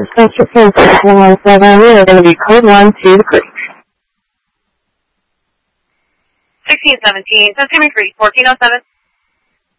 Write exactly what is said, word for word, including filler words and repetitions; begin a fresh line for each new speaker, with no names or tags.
Central Food sixteen one seven, we are going to be code one to the creek.
sixteen seventeen, so it's going to be fourteen oh seven.